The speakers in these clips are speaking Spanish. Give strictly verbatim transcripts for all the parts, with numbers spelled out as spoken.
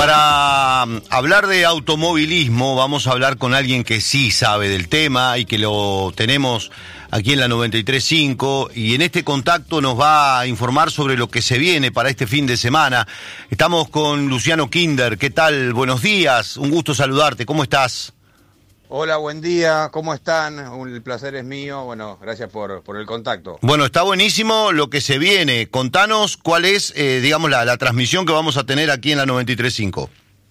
Para hablar de automovilismo vamos a hablar con alguien que sí sabe del tema y que lo tenemos aquí en la noventa y tres punto cinco, y en este contacto nos va a informar sobre lo que se viene para este fin de semana. Estamos con Luciano Kinder. ¿Qué tal? Buenos días, un gusto saludarte. ¿Cómo estás? Hola, buen día, ¿cómo están? El placer es mío, bueno, gracias por, por el contacto. Bueno, está buenísimo lo que se viene. Contanos cuál es, eh, digamos, la, la transmisión que vamos a tener aquí en la noventa y tres punto cinco.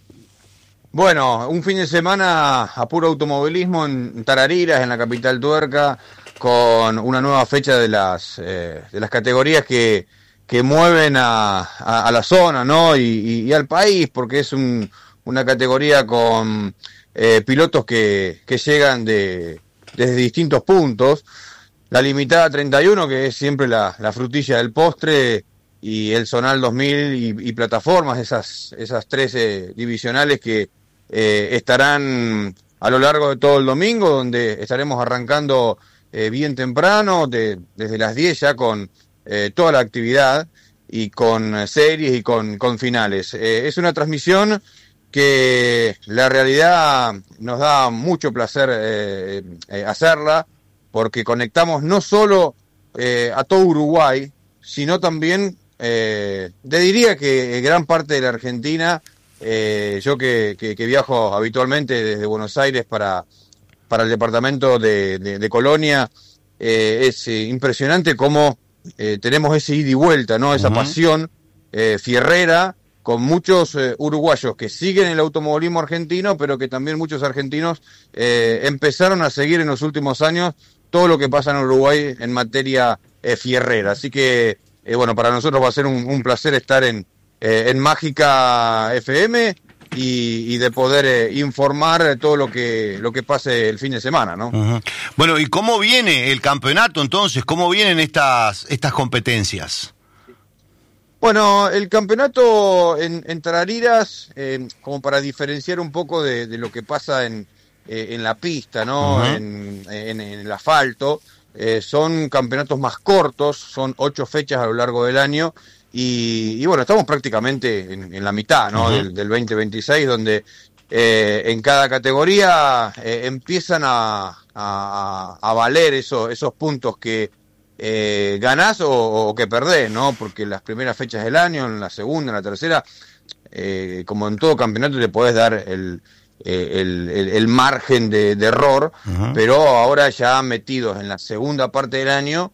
Bueno, un fin de semana a puro automovilismo en Tarariras, en la capital tuerca, con una nueva fecha de las eh, de las categorías que, que mueven a, a, a la zona, ¿no? Y, y, y al país, porque es un, una categoría con eh, pilotos que, que llegan de desde distintos puntos. La limitada treinta y uno, que es siempre la, la frutilla del postre, y el Zonal dos mil y, y plataformas, esas, esas trece divisionales que eh, estarán a lo largo de todo el domingo, donde estaremos arrancando Eh, bien temprano, de, desde las diez ya con eh, toda la actividad y con series y con, con finales. Eh, es una transmisión que la realidad nos da mucho placer eh, eh, hacerla, porque conectamos no solo eh, a todo Uruguay, sino también, eh, te diría que gran parte de la Argentina. Eh, yo que, que, que viajo habitualmente desde Buenos Aires para... para el departamento de, de, de Colonia, eh, es eh, impresionante cómo eh, tenemos ese ida y vuelta, ¿no? Esa uh-huh. pasión eh, fierrera, con muchos eh, uruguayos que siguen el automovilismo argentino, pero que también muchos argentinos eh, empezaron a seguir en los últimos años todo lo que pasa en Uruguay en materia eh, fierrera. Así que, eh, bueno, para nosotros va a ser un, un placer estar en, eh, en Mágica F M, Y, y de poder eh, informar todo lo que lo que pase el fin de semana, ¿no? Uh-huh. Bueno, ¿y cómo viene el campeonato entonces? ¿Cómo vienen estas estas competencias? Bueno, el campeonato en, en Tarariras, eh, como para diferenciar un poco de, de lo que pasa en, eh, en la pista, ¿no? Uh-huh. en, en, en el asfalto, eh, son campeonatos más cortos, son ocho fechas a lo largo del año. Y, y bueno, estamos prácticamente en, en la mitad, ¿no? Uh-huh. del, del veinte veintiséis, donde eh, en cada categoría eh, empiezan a, a, a valer eso, esos puntos que eh, ganás o, o que perdés, ¿no? Porque en las primeras fechas del año, en la segunda, en la tercera, eh, como en todo campeonato, te podés dar el, el, el, el margen de, de error, uh-huh. pero ahora ya metidos en la segunda parte del año,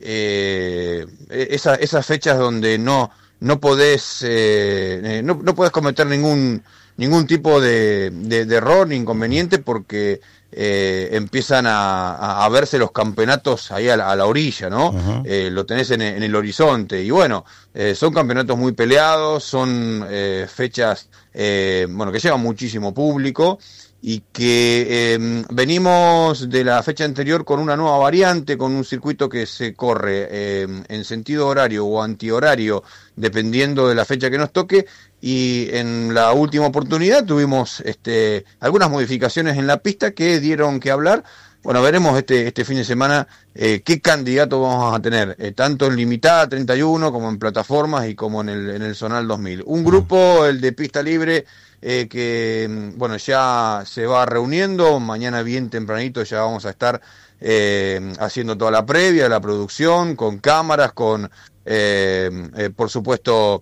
Eh, esa, esas fechas donde no no podés eh, no, no podés cometer ningún ningún tipo de, de, de error ni inconveniente, porque eh, empiezan a, a verse los campeonatos ahí a la, a la orilla, ¿no? Uh-huh. Eh, lo tenés en, en el horizonte, y bueno, eh, son campeonatos muy peleados, son eh, fechas eh, bueno, que llevan muchísimo público, y que eh, venimos de la fecha anterior con una nueva variante, con un circuito que se corre eh, en sentido horario o antihorario, dependiendo de la fecha que nos toque, y en la última oportunidad tuvimos este, algunas modificaciones en la pista que dieron que hablar. Bueno, veremos este, este fin de semana eh, qué candidato vamos a tener, eh, tanto en limitada treinta y uno como en plataformas y como en el, en el Zonal dos mil. Un grupo, el de pista libre, eh, que bueno, ya se va reuniendo. Mañana bien tempranito ya vamos a estar eh, haciendo toda la previa, la producción, con cámaras, con eh, eh, por supuesto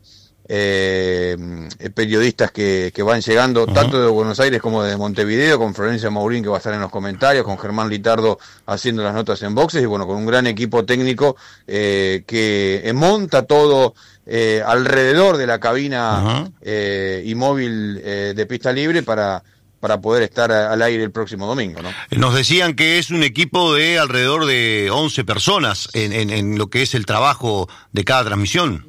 Eh, periodistas que, que van llegando, uh-huh. tanto de Buenos Aires como de Montevideo, con Florencia Maurín, que va a estar en los comentarios, con Germán Litardo haciendo las notas en boxes, y bueno, con un gran equipo técnico eh, que monta todo eh, alrededor de la cabina uh-huh. eh, y móvil eh, de pista libre para para poder estar al aire el próximo domingo, ¿no? Nos decían que es un equipo de alrededor de once personas en, en, en lo que es el trabajo de cada transmisión.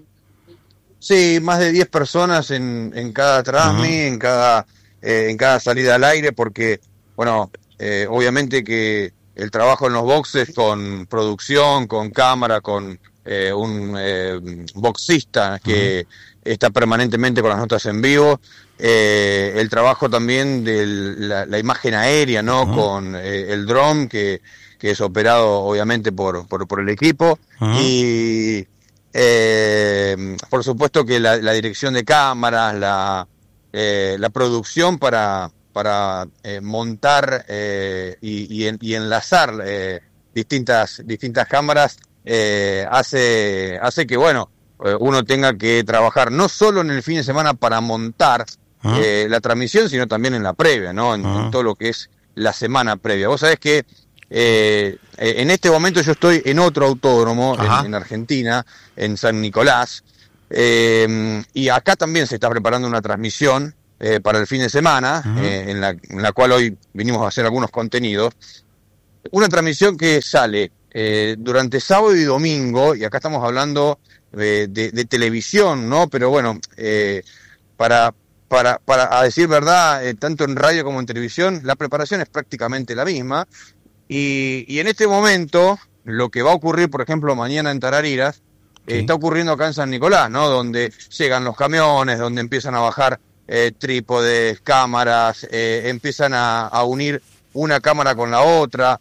Sí, más de diez personas en, en cada transmi, uh-huh. en cada eh, en cada salida al aire, porque, bueno, eh, obviamente que el trabajo en los boxes, con producción, con cámara, con eh, un eh, boxista que uh-huh. está permanentemente con las notas en vivo, eh, el trabajo también de la, la imagen aérea, ¿no? Uh-huh. Con eh, el dron, que, que es operado obviamente por, por, por el equipo, uh-huh. y... Eh, por supuesto que la, la dirección de cámaras, la, eh, la producción para, para eh, montar eh, y, y, en, y enlazar eh, distintas, distintas cámaras eh, hace, hace que, bueno, eh, uno tenga que trabajar no solo en el fin de semana para montar uh-huh. eh, la transmisión, sino también en la previa, ¿no? En, uh-huh. en todo lo que es la semana previa. Vos sabés que eh, en este momento yo estoy en otro autódromo en, en Argentina, en San Nicolás, eh, y acá también se está preparando una transmisión eh, para el fin de semana, uh-huh. eh, en, la, en la cual hoy vinimos a hacer algunos contenidos. Una transmisión que sale eh, durante sábado y domingo, y acá estamos hablando de, de, de televisión, ¿no? Pero bueno, eh, para... Para, para a decir verdad, eh, tanto en radio como en televisión, la preparación es prácticamente la misma. Y, y en este momento, lo que va a ocurrir, por ejemplo, mañana en Tarariras, eh, sí. está ocurriendo acá en San Nicolás, ¿no? Donde llegan los camiones, donde empiezan a bajar eh, trípodes, cámaras, eh, empiezan a, a unir una cámara con la otra,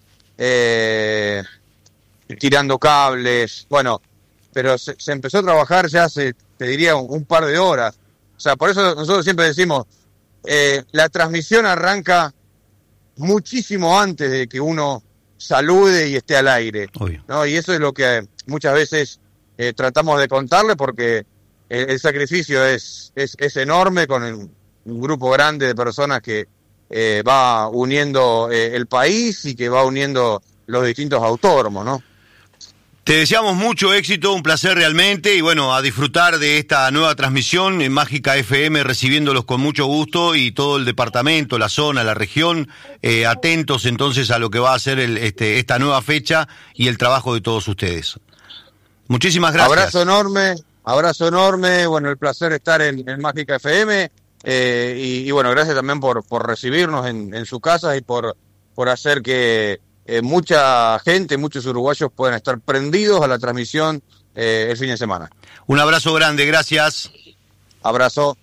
eh, tirando cables. Bueno, pero se, se empezó a trabajar ya hace, te diría, un, un par de horas. O sea, por eso nosotros siempre decimos, eh, la transmisión arranca muchísimo antes de que uno salude y esté al aire, ¿no? Y eso es lo que muchas veces eh, tratamos de contarle, porque el, el sacrificio es, es, es enorme, con el, un grupo grande de personas que eh, va uniendo eh, el país y que va uniendo los distintos autódromos, ¿no? Te deseamos mucho éxito, un placer realmente, y bueno, a disfrutar de esta nueva transmisión en Mágica F M, recibiéndolos con mucho gusto, y todo el departamento, la zona, la región, eh, atentos entonces a lo que va a ser el, este, esta nueva fecha y el trabajo de todos ustedes. Muchísimas gracias. Abrazo enorme, abrazo enorme, bueno, el placer estar en, en Mágica F M, eh, y, y bueno, gracias también por, por recibirnos en, en su casa y por, por hacer que Eh, mucha gente, muchos uruguayos pueden estar prendidos a la transmisión eh, el fin de semana. Un abrazo grande, gracias. Abrazo.